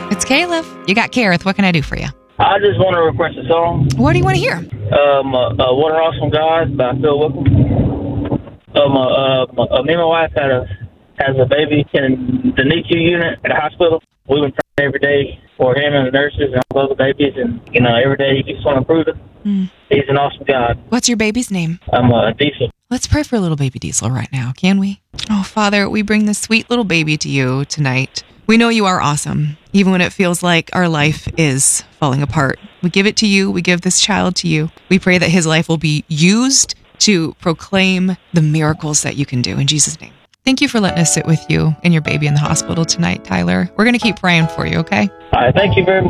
It's Caleb. You got Kareth. What can I do for you? I just want to request a song. What do you want to hear? What an Awesome God by Phil Wickham. Me and my wife has a baby in the NICU unit at a hospital. We've been praying every day for him and the nurses and all the other babies, and every day he keeps on improving. He's an awesome God. What's your baby's name? Diesel. Let's pray for little baby Diesel right now, can we? Oh, Father, we bring this sweet little baby to you tonight. We know you are awesome, even when it feels like our life is falling apart. We give it to you. We give this child to you. We pray that his life will be used to proclaim the miracles that you can do. In Jesus' name. Thank you for letting us sit with you and your baby in the hospital tonight, Tyler. We're going to keep praying for you, okay? All right, thank you very much.